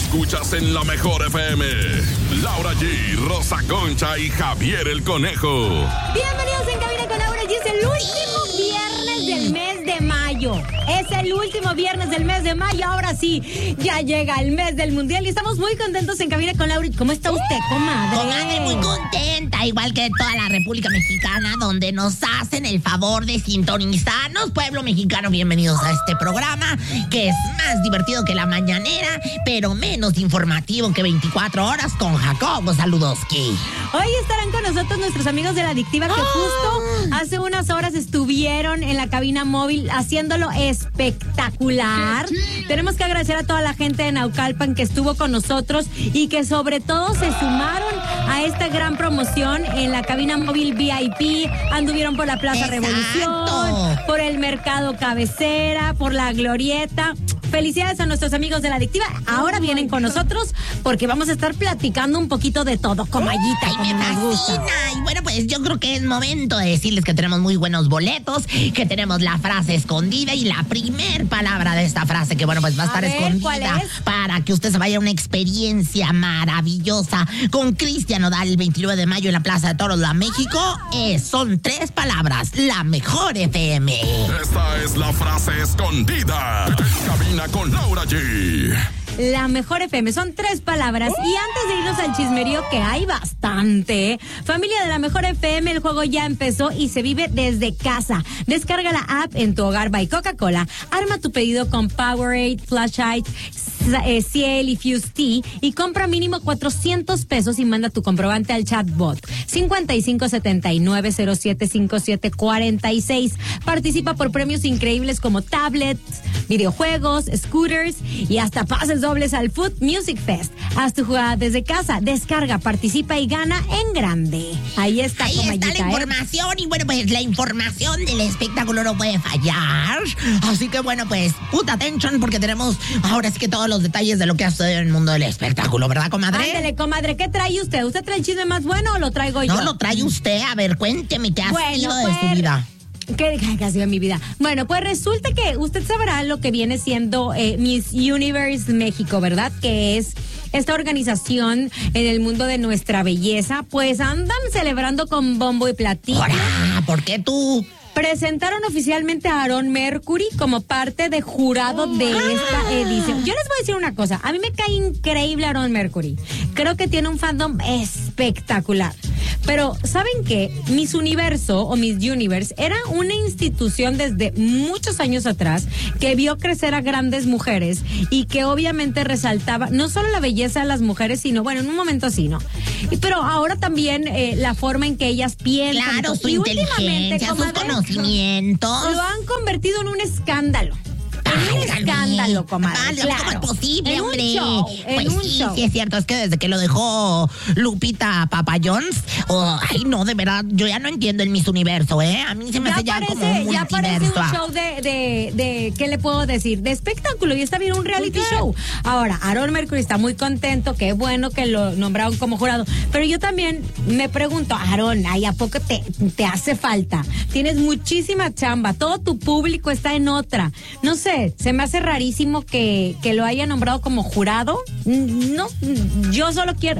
escuchas en la mejor FM. Laura G, Rosa Concha y Javier el Conejo. Bienvenidos en Cabina con Laura G. Es el último viernes del mes de mayo. Es el último viernes del mes de mayo. Ahora sí, ya llega el mes del mundial y estamos muy contentos en Cabina con Laura. ¿Cómo está usted, comadre? Comadre, muy contenta, igual que toda la República Mexicana, donde nos hacen el favor de sintonizarnos. Pueblo mexicano, bienvenidos a este programa, que es más divertido que la mañanera, pero menos informativo que 24 horas con Jacobo Saludowski. Hoy estarán con nosotros nuestros amigos de La Adictiva, que justo hace unas horas estuvieron en la cabina móvil haciéndolo espectacular. Tenemos que agradecer a toda la gente de Naucalpan que estuvo con nosotros y que sobre todo se sumaron a esta gran promoción en la cabina móvil VIP. Anduvieron por la Plaza Revolución, por el Mercado Cabecera, por la Glorieta. Felicidades a nuestros amigos de La Adictiva. Ahora vienen con nosotros porque vamos a estar platicando un poquito de todo, comallita, como nos gusta. Y bueno, pues yo creo que es momento de decirles que tenemos muy buenos boletos, que tenemos la frase escondida y la primer palabra de esta frase, que bueno, pues va a estar escondida. ¿Cuál es? Para que usted se vaya a una experiencia maravillosa con Cristian Nodal el 29 de mayo en la Plaza de Toros de México. Son 3 palabras, la mejor FM. Esta es la frase escondida. Cabina con Laura G. La mejor FM, son 3 palabras. Y antes de irnos al chismerío, que hay bastante, familia de la mejor FM, el juego ya empezó y se vive desde casa. Descarga la app en tu hogar by Coca-Cola. Arma tu pedido con Powerade, Flashlight, Ciel y Fuse Tea y compra mínimo 400 pesos y manda tu comprobante al chatbot 5579075746. Participa por premios increíbles como tablets, videojuegos, scooters y hasta pases dobles al Food Music Fest. Haz tu jugada desde casa, descarga, participa y gana en grande. Ahí está la información. Y bueno, pues la información del espectáculo no puede fallar. Así que bueno, pues put attention, porque tenemos ahora sí que todos los detalles de lo que ha sucedido en el mundo del espectáculo, ¿verdad, comadre? Ándale, comadre, ¿qué trae usted? ¿Usted trae el chisme más bueno o lo traigo yo? No, lo trae usted. A ver, cuénteme qué ha sido de su vida. ¿Qué ha sido mi vida? Bueno, pues resulta que usted sabrá lo que viene siendo Miss Universe México, ¿verdad? Que es esta organización en el mundo de nuestra belleza. Pues andan celebrando con bombo y platillo. ¡Hola! ¿Por qué tú? Presentaron oficialmente a Aaron Mercury como parte de jurado de esta edición. Yo les voy a decir una cosa. A mí me cae increíble Aaron Mercury. Creo que tiene un fandom espectacular. Pero, ¿saben qué? Miss Universo o Miss Universe era una institución desde muchos años atrás que vio crecer a grandes mujeres y que obviamente resaltaba no solo la belleza de las mujeres, sino, bueno, en un momento sí, ¿no? Pero ahora también la forma en que ellas piensan. Claro, su inteligencia, sus conocimientos. Lo han convertido en un escándalo. Un escándalo, comadre. Claro. ¿Cómo es posible, hombre? En un show. Sí, es cierto. Es que desde que lo dejó Lupita Jones, ay, no, de verdad, yo ya no entiendo el Miss Universo, ¿eh? A mí se me hace ya como un multiverso. Ya parece un show de ¿qué le puedo decir? De espectáculo, y está bien un reality show. Ahora, Aaron Mercury está muy contento, qué bueno que lo nombraron como jurado. Pero yo también me pregunto, Aaron, ¿a poco te hace falta? Tienes muchísima chamba, todo tu público está en otra. No sé, se me hace rarísimo que lo haya nombrado como jurado. No, yo solo quiero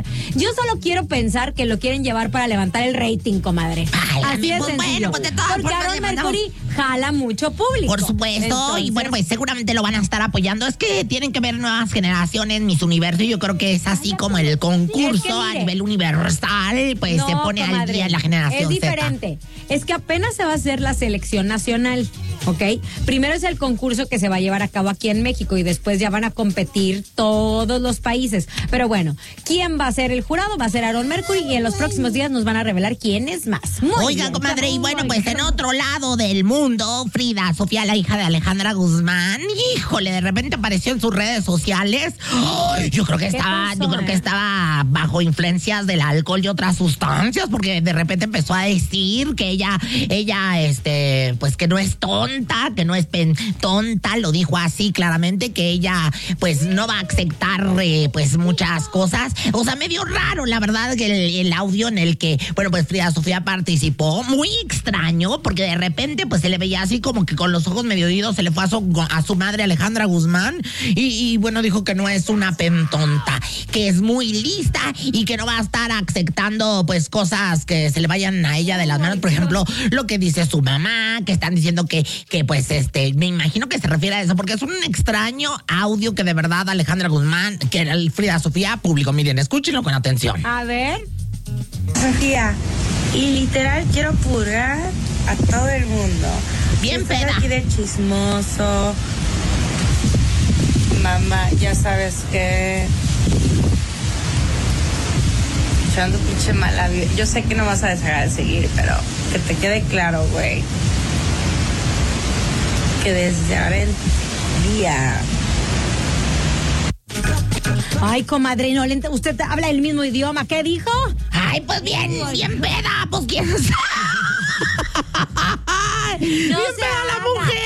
pensar que lo quieren llevar para levantar el rating, comadre. Así es sencillo. Bueno, pues de todas porque formas Aaron Mercury jala mucho público. Por supuesto. Entonces, y bueno, pues seguramente lo van a estar apoyando. Es que tienen que ver nuevas generaciones, Miss Universo. Y yo creo que es así como el concurso a nivel universal, pues se pone al día en la generación Es diferente. Z. Es que apenas se va a hacer la selección nacional, ¿ok? Primero es el concurso que se va a llevar a cabo aquí en México y después ya van a competir todos los países. Pero bueno, ¿quién va a ser el jurado? Va a ser Aaron Mercury y en los próximos días nos van a revelar quién es más. Oiga, comadre, y bueno, pues en otro lado del mundo, Frida Sofía, la hija de Alejandra Guzmán, híjole, de repente apareció en sus redes sociales. Ay, yo creo que estaba bajo influencias del alcohol y otras sustancias, porque de repente empezó a decir que ella, pues que no es tonta, tonta, que no es tonta, lo dijo así claramente, que ella pues no va a aceptar pues muchas cosas. O sea, medio raro, la verdad, que el audio en el que, bueno, pues Frida Sofía participó, muy extraño, porque de repente pues se le veía así como que con los ojos medio idos, se le fue a su madre Alejandra Guzmán, y bueno, dijo que no es una pentonta, que es muy lista y que no va a estar aceptando pues cosas que se le vayan a ella de las manos. Por ejemplo, lo que dice su mamá, que están diciendo que pues me imagino que se refiere a eso, porque es un extraño audio que de verdad Alejandra Guzmán, que era el Frida Sofía, publicó. Miren, escúchenlo con atención. A ver. Sofía, y literal quiero purgar a todo el mundo. Bien Estoy peda. aquí de chismoso. Mamá, ya sabes que... echando pinche mala vida. Yo sé que no vas a dejar de seguir, pero que te quede claro, güey, que desde ahora en día... Ay, comadre, no, usted habla el mismo idioma. ¿Qué dijo? Ay, pues bien peda, pues quién sabe. Bien peda la mujer.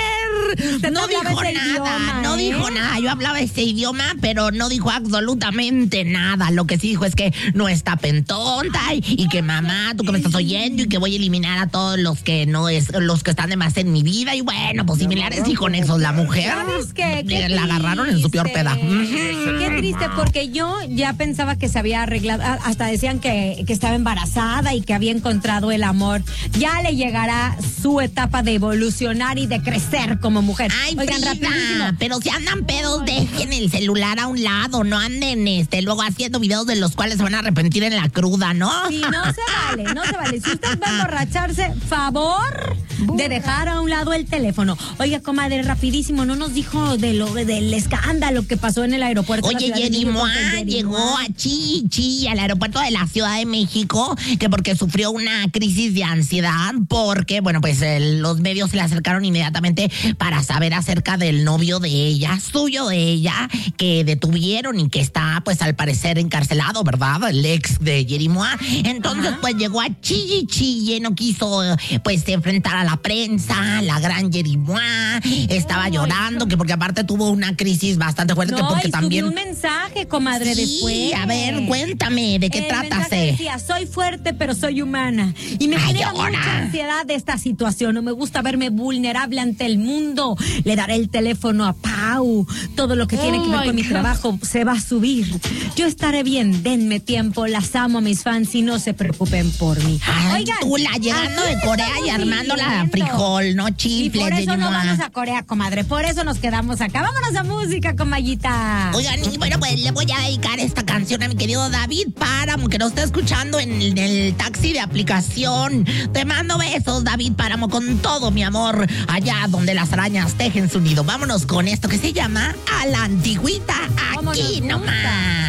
No dijo nada, no dijo nada. Yo hablaba ese idioma, pero no dijo absolutamente nada. Lo que sí dijo es que no está pentonta y que mamá, tú que me estás oyendo, y que voy a eliminar a todos los que están de más en mi vida. Y bueno, pues similares y conexos. La mujer ¿Sabes qué? la agarraron en su peor peda. Qué triste, porque yo ya pensaba que se había arreglado, hasta decían que estaba embarazada y que había encontrado el amor. Ya le llegará su etapa de evolucionar y de crecer como mujer. Ay, oigan, Frida, rapidísimo. pero si andan pedos, dejen el celular a un lado, no anden luego haciendo videos de los cuales se van a arrepentir en la cruda, ¿no? Sí, no se vale. Si usted va a emborracharse, favor de dejar a un lado el teléfono. Oiga, comadre, rapidísimo, no nos dijo del escándalo que pasó en el aeropuerto. Oye, Yerimoa llegó a Chichi, al aeropuerto de la Ciudad de México, que porque sufrió una crisis de ansiedad, porque, bueno, pues los medios se le acercaron inmediatamente para saber acerca del novio de ella, suyo de ella, que detuvieron y que está, pues, al parecer encarcelado, ¿verdad? El ex de Yerimoa. Entonces, pues, llegó a Chichi, no quiso, pues, enfrentar a la prensa, la gran Yerimoa, estaba llorando, que porque aparte tuvo una crisis bastante fuerte, que porque y también... subió un mensaje, comadre, Sí, después. a ver, cuéntame, ¿de qué tratas? mensaje decía, soy fuerte, pero soy humana. Y me genera mucha ansiedad de esta situación. No me gusta verme vulnerable ante el mundo. Le daré el teléfono a Pau. Todo lo que tiene que ver con mi trabajo se va a subir. Yo estaré bien, denme tiempo. Las amo a mis fans y no se preocupen por mí. Ay, Oigan, tú llegando de Corea y armándola viviendo. frijol, no Y chifles, por eso no Yerimoa. vamos a Corea, comadre. Por eso nos quedamos acá. Vámonos a música, comayita. Oigan, y bueno, pues le voy a dedicar esta canción a mi querido David Páramo, que nos está escuchando en el taxi de aplicación. Te mando besos, David Páramo, con todo mi amor, allá donde las arañas tejen su nido. Vámonos con esto que se llama A la Antigüita, aquí nomás.